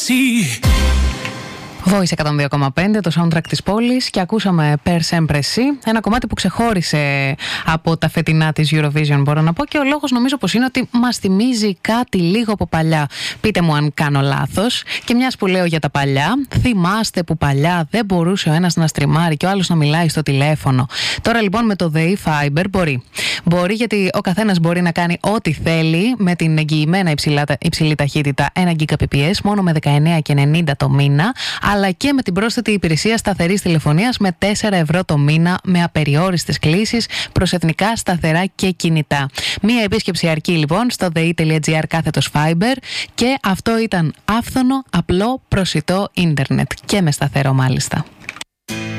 Voice 102,5, το soundtrack της πόλης, και ακούσαμε Per Sempre Si, ένα κομμάτι που ξεχώρισε από τα φετινά της Eurovision, μπορώ να πω, και ο λόγος νομίζω πως είναι ότι μας θυμίζει κάτι λίγο από παλιά. Πείτε μου αν κάνω λάθος. Και μιας που λέω για τα παλιά, θυμάστε που παλιά δεν μπορούσε ο ένας να στριμάρει και ο άλλος να μιλάει στο τηλέφωνο? Τώρα λοιπόν με το ΔΕΗ Fiber μπορεί. Μπορεί, γιατί ο καθένας μπορεί να κάνει ό,τι θέλει με την εγγυημένα υψηλή ταχύτητα 1 Gbps μόνο με 19,90 το μήνα, αλλά και με την πρόσθετη υπηρεσία σταθερής τηλεφωνίας με 4 ευρώ το μήνα με απεριόριστες κλήσεις προς εθνικά σταθερά και κινητά. Μία επίσκεψη αρκεί λοιπόν στο dei.gr/fiber και αυτό ήταν άφθονο, απλό, προσιτό ίντερνετ και με σταθερό μάλιστα.